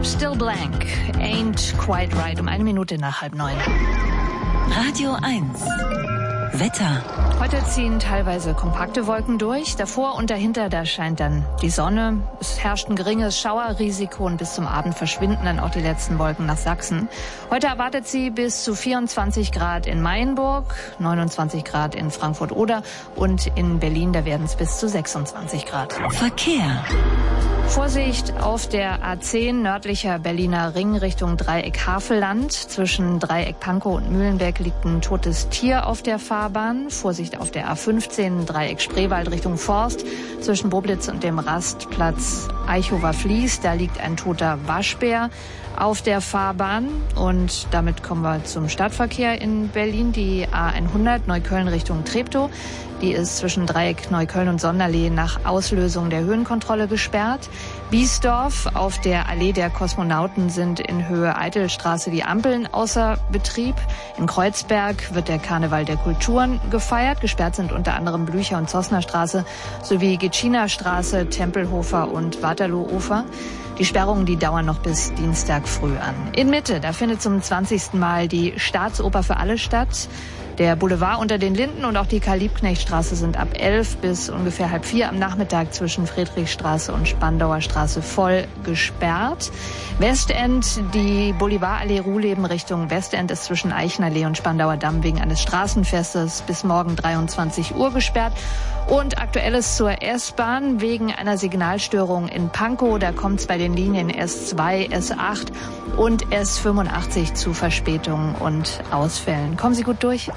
Still Blank, Ain't Quite Right, um 1 Minute nach 8:30. Radio 1. Wetter. Heute ziehen teilweise kompakte Wolken durch. Davor und dahinter, da scheint dann die Sonne. Es herrscht ein geringes Schauerrisiko und bis zum Abend verschwinden dann auch die letzten Wolken nach Sachsen. Heute erwartet sie bis zu 24 Grad in Mayenburg, 29 Grad in Frankfurt-Oder und in Berlin, da werden es bis zu 26 Grad. Verkehr. Vorsicht auf der A10 nördlicher Berliner Ring Richtung Dreieck Havelland. Zwischen Dreieck Pankow und Mühlenberg liegt ein totes Tier auf der Fahrbahn. Vorsicht auf der A15 Dreieck Spreewald Richtung Forst. Zwischen Boblitz und dem Rastplatz Eichower-Vlies, da liegt ein toter Waschbär auf der Fahrbahn. Und damit kommen wir zum Stadtverkehr in Berlin. Die A100 Neukölln Richtung Treptow. Die ist zwischen Dreieck Neukölln und Sonderlee nach Auslösung der Höhenkontrolle gesperrt. Biesdorf, auf der Allee der Kosmonauten sind in Höhe Eitelstraße die Ampeln außer Betrieb. In Kreuzberg wird der Karneval der Kulturen gefeiert. Gesperrt sind unter anderem Blücher- und Zossnerstraße sowie Gitschiner-Straße, Tempelhofer und Waterloo-Ufer. Die Sperrungen, die dauern noch bis Dienstag früh an. In Mitte, da findet zum 20. Mal die Staatsoper für alle statt. Der Boulevard unter den Linden und auch die Karl-Liebknecht-Straße sind ab 11 bis ungefähr 3:30 am Nachmittag zwischen Friedrichstraße und Spandauer Straße voll gesperrt. Westend, die Bolivarallee Ruhleben Richtung Westend ist zwischen Eichenallee und Spandauer Damm wegen eines Straßenfestes bis morgen 23 Uhr gesperrt. Und Aktuelles zur S-Bahn wegen einer Signalstörung in Pankow. Da kommt es bei den Linien S2, S8 und S85 zu Verspätungen und Ausfällen. Kommen Sie gut durch.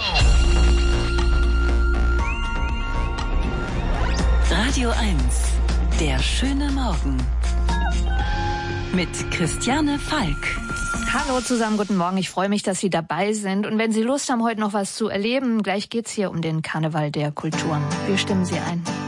Radio 1. Der schöne Morgen. Mit Christiane Falk. Hallo zusammen, guten Morgen. Ich freue mich, dass Sie dabei sind. Und wenn Sie Lust haben, heute noch was zu erleben, gleich geht's hier um den Karneval der Kulturen. Wir stimmen Sie ein.